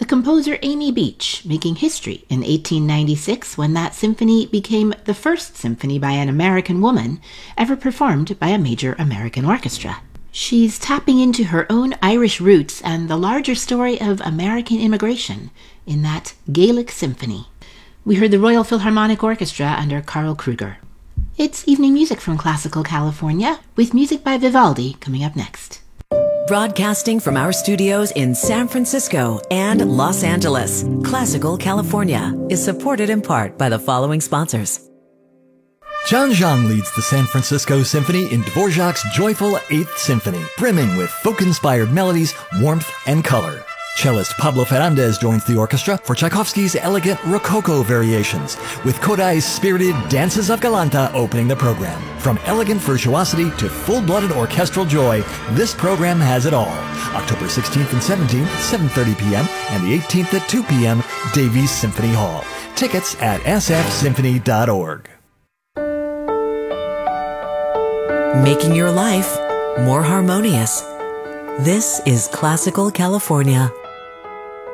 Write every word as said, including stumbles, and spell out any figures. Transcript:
The composer Amy Beach, making history in eighteen ninety-six when that symphony became the first symphony by an American woman ever performed by a major American orchestra. She's tapping into her own Irish roots and the larger story of American immigration in that Gaelic symphony. We heard the Royal Philharmonic Orchestra under Carl Kruger. It's evening music from Classical California, with music by Vivaldi coming up next. Broadcasting from our studios in San Francisco and Los Angeles, Classical California is supported in part by the following sponsors. John Zhang leads the San Francisco Symphony in Dvorak's joyful Eighth Symphony, brimming with folk-inspired melodies, warmth, and color. Cellist Pablo Ferrandez joins the orchestra for Tchaikovsky's elegant Rococo variations, with Kodai's spirited Dances of Galanta opening the program. From elegant virtuosity to full-blooded orchestral joy, this program has it all. October sixteenth and seventeenth at seven thirty p.m. and the eighteenth at two p.m. Davies Symphony Hall. Tickets at s f symphony dot org. Making your life more harmonious. This is Classical California.